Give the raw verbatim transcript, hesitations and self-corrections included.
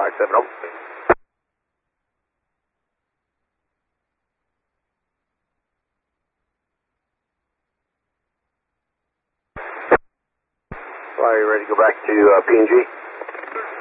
five seven zero. Are you ready to go back to uh, P and G?